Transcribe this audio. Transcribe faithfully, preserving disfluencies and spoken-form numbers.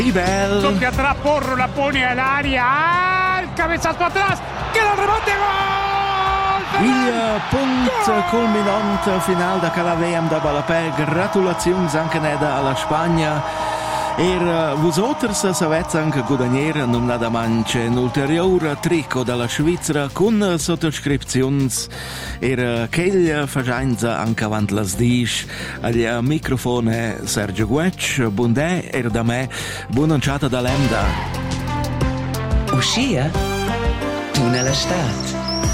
Ibel. Toque atrás, Porro la pone al área. ¡Ah! El cabezazo atrás. ¡Queda el rebote! ¡Gol! Il punt culminant final da cada V M da Balapè. Gratulazions anche neda alla Spagna. Er vosoters savets anche guadagnier non nada manche un ulterior trico dalla Svizzera con sottoscripzions. Er cheglia fagianza anche avant las dish. Al microfone Sergio Guec, bundè er da me, buonanciata da Lemda. Uscia? Tu nella stat.